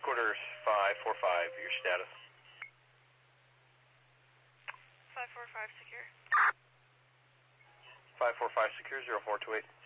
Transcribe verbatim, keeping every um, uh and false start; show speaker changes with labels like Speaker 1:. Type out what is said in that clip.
Speaker 1: quarters five four five, your status.
Speaker 2: five four five secure.
Speaker 1: five four five secure, zero four two eight.